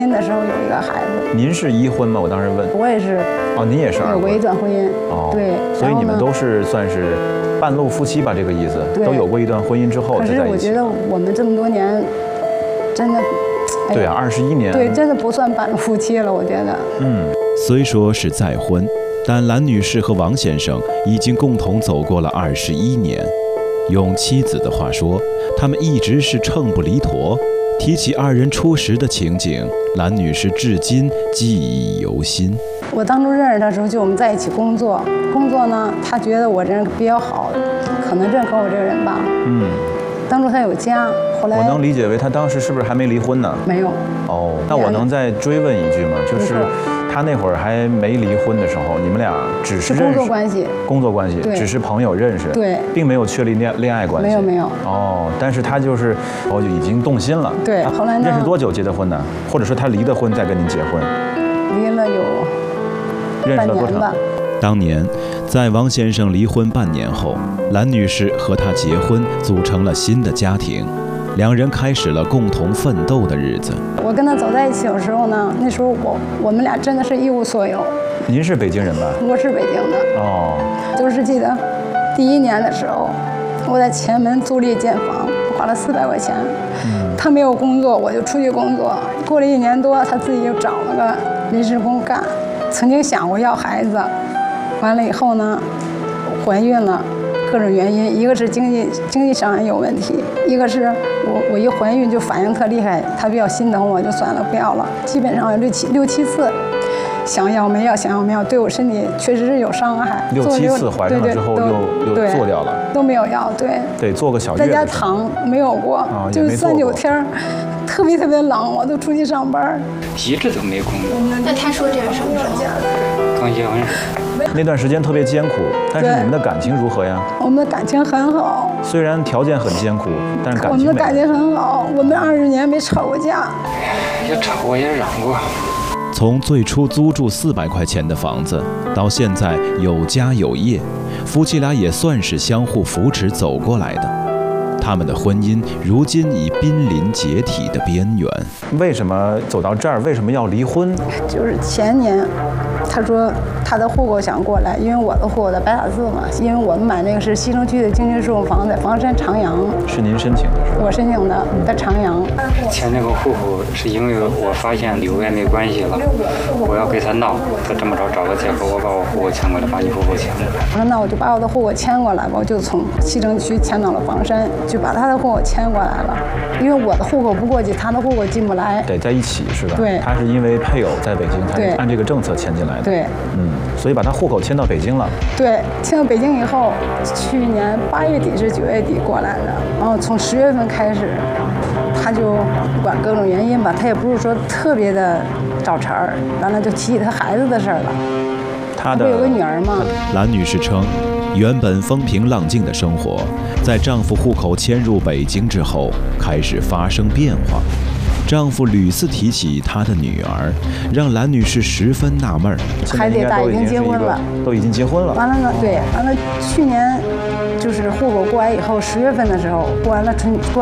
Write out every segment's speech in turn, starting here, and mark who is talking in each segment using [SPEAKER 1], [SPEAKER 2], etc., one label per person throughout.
[SPEAKER 1] 的时候有一个孩子。
[SPEAKER 2] 您是一婚吗？我当时问。
[SPEAKER 1] 我也是。
[SPEAKER 2] 哦，您也是二婚。
[SPEAKER 1] 有过一段婚姻。
[SPEAKER 2] 哦，
[SPEAKER 1] 对。
[SPEAKER 2] 所以你们都是算是半路夫妻吧？这个意思。都有过一段婚姻之后才在一起。
[SPEAKER 1] 可是我觉得我们这么多年，真的。
[SPEAKER 2] 对啊，21年。
[SPEAKER 1] 对，真的不算半路夫妻了，我觉得。
[SPEAKER 3] 虽说是再婚，但蓝女士和王先生已经共同走过了21年。用妻子的话说，他们一直是秤不离砣。提起二人初识的情景，蓝女士至今记忆犹新。
[SPEAKER 1] 我当初认识他的时候，就我们在一起工作呢，他觉得我这人比较好，可能认可我这个人吧。当初他有家，后来
[SPEAKER 2] 我能理解为他当时是不是还没离婚呢？
[SPEAKER 1] 没有。
[SPEAKER 2] 哦，那我能再追问一句吗？就是他那会儿还没离婚的时候，你们俩只是认识工作关系，只是朋友认识，
[SPEAKER 1] 对，
[SPEAKER 2] 并没有确立恋爱关系。
[SPEAKER 1] 没有。
[SPEAKER 2] 哦，但是他就是就已经动心了。
[SPEAKER 1] 对，后来呢？
[SPEAKER 2] 认识多久结的婚呢？或者说他离的婚再跟您结婚？
[SPEAKER 1] 离了有半年吧。
[SPEAKER 3] 当年，在王先生离婚半年后，蓝女士和他结婚，组成了新的家庭，两人开始了共同奋斗的日子。
[SPEAKER 1] 我跟他走在一起的时候呢，那时候我们俩真的是一无所有。
[SPEAKER 2] 您是北京人吧？
[SPEAKER 1] 我是北京的。
[SPEAKER 2] 哦。
[SPEAKER 1] 就是记得第1年的时候，我在前门租了一间房，花了400块钱。他没有工作，我就出去工作。过了1年多，他自己又找了个临时工干。曾经想过要孩子。完了以后呢，怀孕了，各种原因，一个是经济上有问题，一个是我一怀孕就反应特厉害，他比较心疼我，就算了不要了。基本上6、7次，想要没要，对我身体确实是有伤害。
[SPEAKER 2] 6、7次怀上了之后又做掉了，
[SPEAKER 1] 都没有要，对。
[SPEAKER 2] 得做个小月子。
[SPEAKER 1] 在家躺没有过，就是3、9天，特别冷，我都出去上班，
[SPEAKER 4] 一直都没工作。
[SPEAKER 5] 那他说这是什么时候？
[SPEAKER 4] 刚结婚时。
[SPEAKER 2] 那段时间特别艰苦，但是你们的感情如何呀？
[SPEAKER 1] 我们的感情很好，
[SPEAKER 2] 虽然条件很艰苦，但是感情
[SPEAKER 1] 我们的感情很好，我们20年没吵过架，
[SPEAKER 4] 也吵过也嚷过。
[SPEAKER 3] 从最初租住400块钱的房子，到现在有家有业，夫妻俩也算是相互扶持走过来的。他们的婚姻如今已濒临解体的边缘。
[SPEAKER 2] 为什么走到这儿？为什么要离婚？
[SPEAKER 1] 就是前年，他说他的户口想过来，因为我的户口在白塔寺嘛，因为我们买那个是西城区的经济适用房，在房山长阳。
[SPEAKER 2] 是您申请的是吧？
[SPEAKER 1] 我申请的，在长阳。
[SPEAKER 4] 迁那个户口是因为我发现有暧昧关系了，我要跟他闹，他这么着找个借口，我把我户口迁过来，把你户口迁过来。
[SPEAKER 1] 我说那我就把我的户口迁过来吧，我就从西城区迁到了房山。就把他的户口迁过来了，因为我的户口不过去，他的户口进不来，
[SPEAKER 2] 得在一起是吧？
[SPEAKER 1] 对，
[SPEAKER 2] 他是因为配偶在北京，他是按这个政策迁进来的。
[SPEAKER 1] 对，
[SPEAKER 2] 所以把他户口迁到北京了。
[SPEAKER 1] 对，迁到北京以后，去年8月底是9月底过来的，然后从10月份开始，他就不管各种原因吧，他也不是说特别的找茬儿，完了就提起他孩子的事儿了。他不有个女儿吗？
[SPEAKER 3] 蓝女士称，原本风平浪静的生活，在丈夫户口迁入北京之后，开始发生变化。丈夫屡次提起她的女儿，让蓝女士十分纳闷。
[SPEAKER 1] 孩子也大，已经结婚了，
[SPEAKER 2] 都已经结婚了。
[SPEAKER 1] 完了呢，对，完了去年就是户口过来以后，10月份的时候，过完了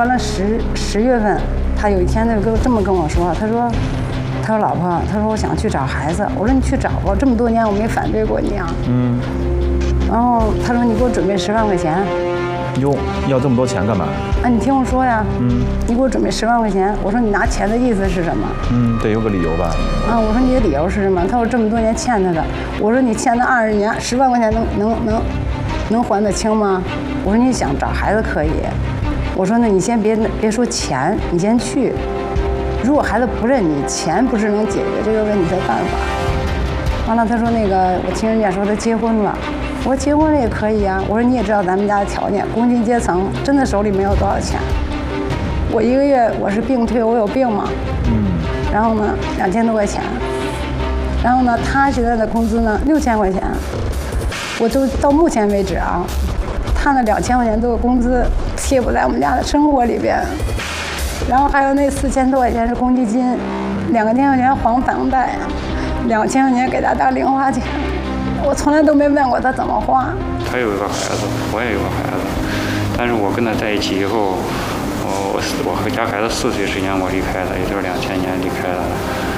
[SPEAKER 1] 10月份，他有一天就这么跟我说，他说老婆，他说我想去找孩子，我说你去找吧，这么多年我没反对过你啊。然后他说你给我准备10万块钱。
[SPEAKER 2] 哟，要这么多钱干嘛？
[SPEAKER 1] 啊，你听我说呀。你给我准备10万块钱。我说你拿钱的意思是什么？
[SPEAKER 2] 得有个理由吧。
[SPEAKER 1] 啊，我说你的理由是什么？他说这么多年欠他的。我说你欠他20年，10万块钱能还得清吗？我说你想找孩子可以。我说那你先别说钱，你先去。如果孩子不认你，钱不是能解决这个问题的办法。完了，他说那个我听人家说他结婚了。我说结婚了也可以啊。我说你也知道咱们家的条件，工薪阶层，真的手里没有多少钱。我1个月我是病退，我有病嘛。然后呢，2000多块钱。然后呢，他现在的工资呢6000块钱。我就到目前为止啊，他那2000块钱多的工资贴补在我们家的生活里边。然后还有那4000多块钱是公积金，2000块钱还房贷，2000块钱给他当零花钱。我从来都没问过他怎么花。
[SPEAKER 4] 他有一个孩子，我也有个孩子，但是我跟他在一起以后，我我和家孩子4岁时间我离开了，也就是2000年离开了。